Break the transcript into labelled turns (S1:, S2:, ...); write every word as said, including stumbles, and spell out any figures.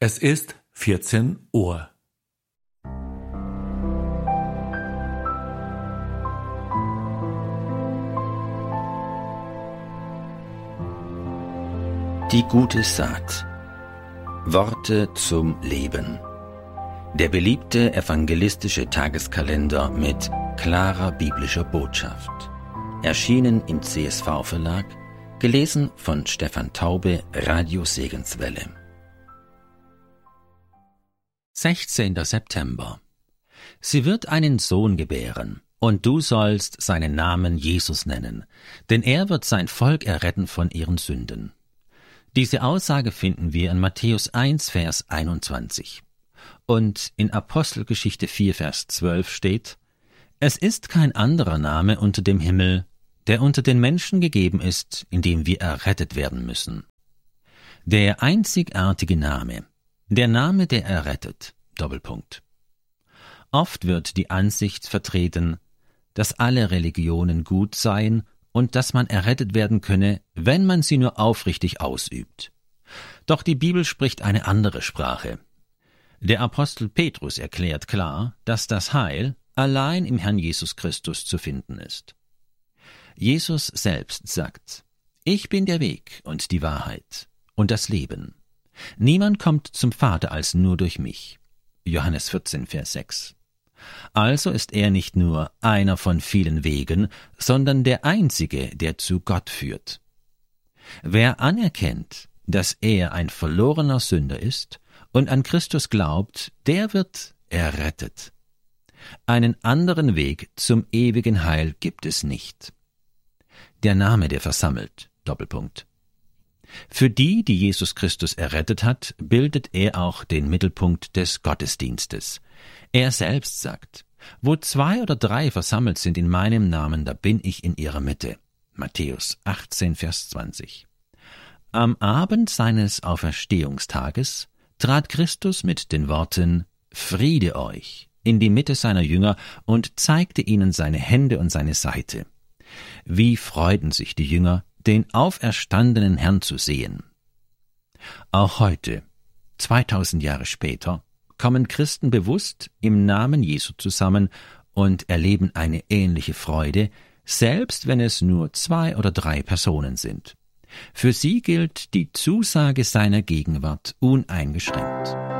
S1: Es ist vierzehn Uhr.
S2: Die gute Saat. Worte zum Leben. Der beliebte evangelistische Tageskalender mit klarer biblischer Botschaft. Erschienen im C S V-Verlag, gelesen von Stefan Taube, Radio Segenswelle. sechzehnter September. Sie wird einen Sohn gebären, und du sollst seinen Namen Jesus nennen, denn er wird sein Volk erretten von ihren Sünden. Diese Aussage finden wir in Matthäus eins, Vers einundzwanzig. Und in Apostelgeschichte vier, Vers zwölf steht: Es ist kein anderer Name unter dem Himmel, der unter den Menschen gegeben ist, in dem wir errettet werden müssen. Der einzigartige Name, der Name, der errettet, Doppelpunkt. Oft wird die Ansicht vertreten, dass alle Religionen gut seien und dass man errettet werden könne, wenn man sie nur aufrichtig ausübt. Doch die Bibel spricht eine andere Sprache. Der Apostel Petrus erklärt klar, dass das Heil allein im Herrn Jesus Christus zu finden ist. Jesus selbst sagt: Ich bin der Weg und die Wahrheit und das Leben. Niemand kommt zum Vater als nur durch mich. Johannes vierzehn, Vers sechs. Also ist er nicht nur einer von vielen Wegen, sondern der Einzige, der zu Gott führt. Wer anerkennt, dass er ein verlorener Sünder ist und an Christus glaubt, der wird errettet. Einen anderen Weg zum ewigen Heil gibt es nicht. Der Name, der versammelt, Doppelpunkt. Für die, die Jesus Christus errettet hat, bildet er auch den Mittelpunkt des Gottesdienstes. Er selbst sagt: Wo zwei oder drei versammelt sind in meinem Namen, da bin ich in ihrer Mitte. Matthäus achtzehn, Vers zwanzig. Am Abend seines Auferstehungstages trat Christus mit den Worten »Friede euch« in die Mitte seiner Jünger und zeigte ihnen seine Hände und seine Seite. Wie freuten sich die Jünger, den auferstandenen Herrn zu sehen. Auch heute, zweitausend Jahre später, kommen Christen bewusst im Namen Jesu zusammen und erleben eine ähnliche Freude, selbst wenn es nur zwei oder drei Personen sind. Für sie gilt die Zusage seiner Gegenwart uneingeschränkt.